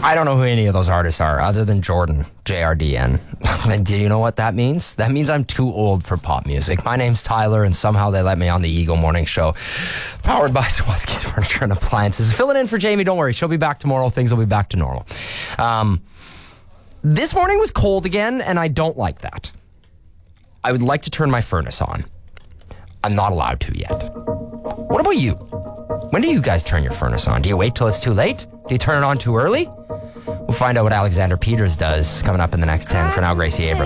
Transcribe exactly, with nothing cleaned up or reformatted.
I don't know who any of those artists are other than Jordan, J R D N. And do you know what that means? That means I'm too old for pop music. My name's Tyler, and somehow they let me on the Eagle Morning Show. Powered by Swarovski's Furniture and Appliances. Filling in for Jamie, don't worry. She'll be back tomorrow. Things will be back to normal. Um, this morning was cold again, and I don't like that. I would like to turn my furnace on. I'm not allowed to yet. What about you? When do you guys turn your furnace on? Do you wait till it's too late? Do you turn it on too early? We'll find out what Alexander Peters does coming up in the next ten. For now, Gracie Abrams.